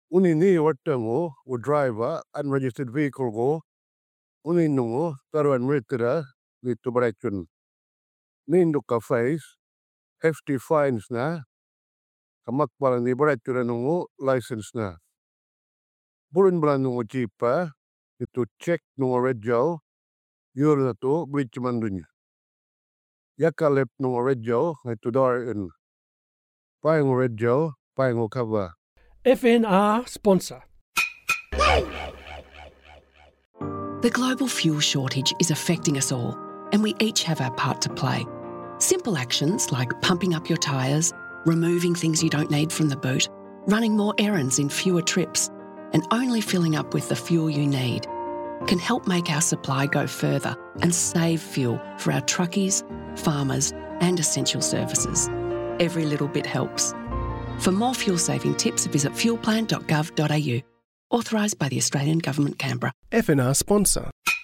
Unini wattango o driver unregistered vehicle go uninungo taruan retira dito barachun. Nindo ka face hefty fines na kamakpalan ni barachura nungo license na. Burin bala nungo jipa itu check nungo redjau yura to bridge mandunya. Yakalep nungo redjau itu darin. Paingo redjau, paingo cover. FNR sponsor. The global fuel shortage is affecting us all, and we each have our part to play. Simple actions like pumping up your tyres, removing things you don't need from the boot, running more errands in fewer trips, and only filling up with the fuel you need can help make our supply go further and save fuel for our truckies, farmers, and essential services. Every little bit helps. For more fuel-saving tips, visit fuelplan.gov.au. Authorised by the Australian Government, Canberra. FNR sponsor.